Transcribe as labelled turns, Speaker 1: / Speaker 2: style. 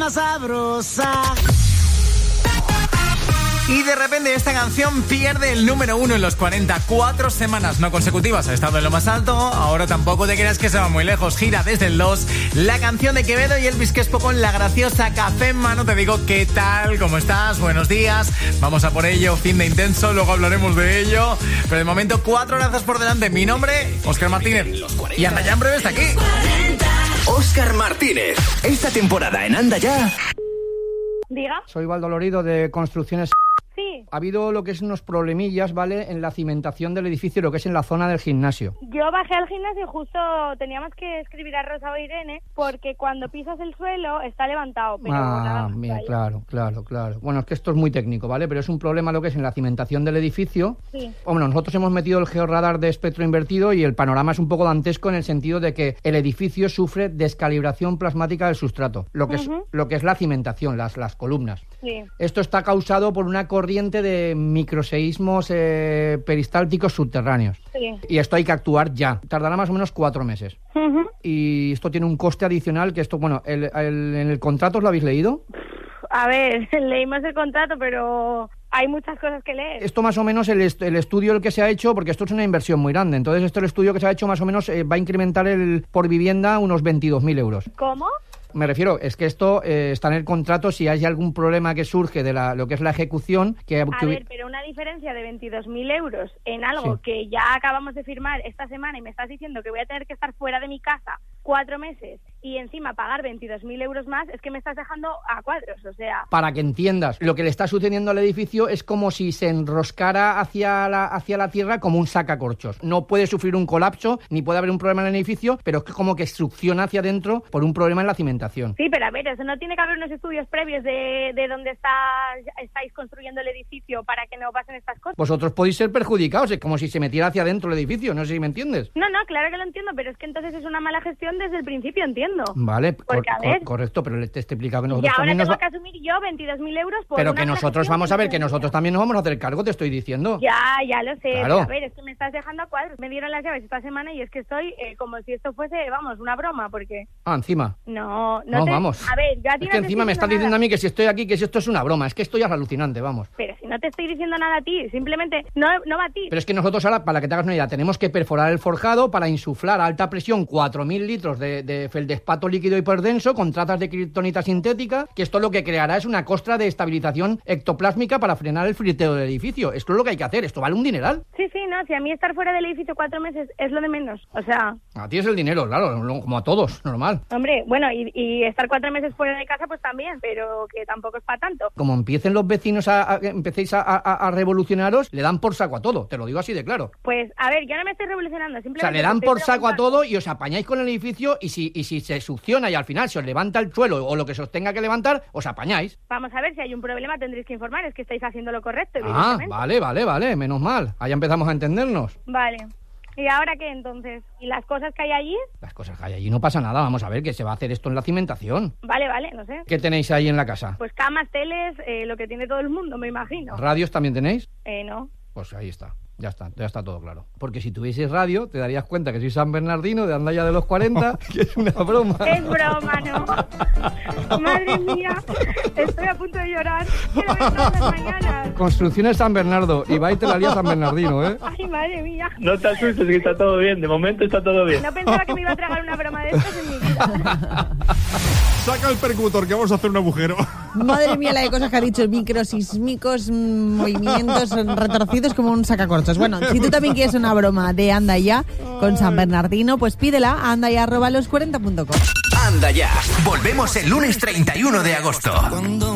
Speaker 1: más sabrosa.
Speaker 2: Y de repente esta canción pierde el número 1 en los 40. 4 semanas no consecutivas ha estado en lo más alto. Ahora tampoco te creas que se va muy lejos. Gira desde el 2. La canción de Quevedo y Elvis Crespo con La Graciosa. Café en mano. Te digo, ¿qué tal? ¿Cómo estás? Buenos días. Vamos a por ello. Fin de intenso. Luego hablaremos de ello. Pero de momento 4 horas por delante. Mi nombre, Óscar Martínez. Y Anda Ya en breve está aquí.
Speaker 3: Óscar Martínez. Esta temporada en Anda Ya.
Speaker 4: Diga.
Speaker 5: Soy Valdolorido de Construcciones.
Speaker 4: Sí.
Speaker 5: Ha habido lo que es unos problemillas, ¿vale? En la cimentación del edificio, lo que es en la zona del gimnasio.
Speaker 4: Yo bajé al gimnasio y justo teníamos que escribir a Rosa o Irene porque cuando pisas el suelo está levantado. Pero nada,
Speaker 5: bien, claro. Bueno, es que esto es muy técnico, ¿vale? Pero es un problema lo que es en la cimentación del edificio.
Speaker 4: Sí.
Speaker 5: Bueno, nosotros hemos metido el georradar de espectro invertido y el panorama es un poco dantesco en el sentido de que el edificio sufre descalibración plasmática del sustrato. Lo que es la cimentación, las columnas.
Speaker 4: Sí.
Speaker 5: Esto está causado por una corriente de microseísmos peristálticos subterráneos.
Speaker 4: Sí.
Speaker 5: Y esto hay que actuar ya. Tardará más o menos 4 meses. Y esto tiene un coste adicional que esto, bueno, en el contrato, ¿os lo habéis leído?
Speaker 4: A ver, leímos el contrato, pero hay muchas cosas que leer.
Speaker 5: Esto más o menos, el estudio el que se ha hecho, porque esto es una inversión muy grande, entonces el estudio que se ha hecho más o menos va a incrementar por vivienda unos 22.000 euros.
Speaker 4: ¿Cómo?
Speaker 5: Me refiero, es que esto está en el contrato, si hay algún problema que surge de lo que es la ejecución... A
Speaker 4: ver, pero una diferencia de 22.000 euros en algo que ya acabamos de firmar esta semana y me estás diciendo que voy a tener que estar fuera de mi casa 4 meses y encima pagar 22.000 euros más, es que me estás dejando a cuadros, o sea...
Speaker 5: Para que entiendas, lo que le está sucediendo al edificio es como si se enroscara hacia la tierra como un sacacorchos. No puede sufrir un colapso, ni puede haber un problema en el edificio, pero es que como que succiona hacia adentro por un problema en la cimentación.
Speaker 4: Sí, pero a ver, eso no tiene que haber unos estudios previos de dónde estáis construyendo el edificio para que no pasen estas cosas.
Speaker 5: Vosotros podéis ser perjudicados, es como si se metiera hacia adentro el edificio, no sé si me entiendes.
Speaker 4: No, claro que lo entiendo, pero es que entonces es una mala gestión desde el principio, entiendo.
Speaker 5: Vale,
Speaker 4: porque,
Speaker 5: correcto, pero te he explicado que nosotros
Speaker 4: y ahora
Speaker 5: también
Speaker 4: tengo que asumir yo 22.000 euros por
Speaker 5: pero
Speaker 4: una
Speaker 5: que nosotros, vamos a ver, que nosotros también nos vamos a hacer cargo, te estoy diciendo.
Speaker 4: Ya lo sé,
Speaker 5: claro.
Speaker 4: Pero a ver, es que me estás dejando a cuadros. Me dieron las llaves esta semana y es que estoy como si esto fuese, vamos, una broma, porque...
Speaker 5: encima.
Speaker 4: No,
Speaker 5: vamos.
Speaker 4: A ver, yo a ti
Speaker 5: es que
Speaker 4: no
Speaker 5: encima me estás diciendo
Speaker 4: nada.
Speaker 5: A mí que si estoy aquí, que si esto es una broma, es que esto ya es alucinante, vamos.
Speaker 4: Pero si no te estoy diciendo nada a ti, simplemente no va a ti.
Speaker 5: Pero es que nosotros ahora, para que te hagas una idea, tenemos que perforar el forjado para insuflar a alta presión 4.000 litros de feldespato líquido hiperdenso con trazas de kriptonita sintética, que esto lo que creará es una costra de estabilización ectoplásmica para frenar el friteo del edificio. Esto es lo que hay que hacer, esto vale un dineral.
Speaker 4: Sí, no, si a mí estar fuera del edificio 4 meses es lo de menos, o sea...
Speaker 5: A ti es el dinero, claro, como a todos, normal.
Speaker 4: Hombre, bueno, y estar 4 meses fuera de casa pues también, pero que tampoco es para tanto.
Speaker 5: Como empiecen los vecinos empecéis a revolucionaros, le dan por saco a todo, te lo digo así de claro.
Speaker 4: Pues, a ver, yo no me estoy revolucionando, simplemente...
Speaker 5: O sea, le dan por saco a todo y os apañáis con el edificio y si se succiona y al final se os levanta el suelo o lo que se os tenga que levantar, os apañáis.
Speaker 4: Vamos a ver, si hay un problema tendréis que informar, es que estáis haciendo lo correcto,
Speaker 5: evidentemente. Vale, menos mal, ahí empezamos a entendernos.
Speaker 4: Vale. ¿Y ahora qué, entonces? ¿Y las cosas que hay allí?
Speaker 5: Las cosas que hay allí no pasa nada, vamos a ver que se va a hacer esto en la cimentación.
Speaker 4: Vale, no sé.
Speaker 5: ¿Qué tenéis ahí en la casa?
Speaker 4: Pues camas, teles, lo que tiene todo el mundo, me imagino.
Speaker 5: ¿Radios también tenéis?
Speaker 4: No.
Speaker 5: Pues ahí está. Ya está todo claro. Porque si tuvieses radio, te darías cuenta que soy San Bernardino de Anda Ya de los 40, que es una broma.
Speaker 4: Es broma, ¿no? Madre mía, estoy a punto de llorar. Quiero ver todas las mañanas.
Speaker 5: Construcciones San Bernardo, y va y te la lía San Bernardino, ¿eh?
Speaker 4: Ay, madre mía.
Speaker 6: No te asustes, que está todo bien, de momento está todo bien.
Speaker 4: No pensaba que me iba a tragar una broma de estas en mi vida.
Speaker 7: Saca el percutor, que vamos a hacer un agujero.
Speaker 8: Madre mía, la de cosas que ha dicho, microsísmicos, movimientos retorcidos como un sacacorchos. Bueno, si tú también quieres una broma de Anda Ya con San Bernardino, pues pídela a andaya@los40.com.
Speaker 3: Anda Ya. Volvemos el lunes 31 de agosto.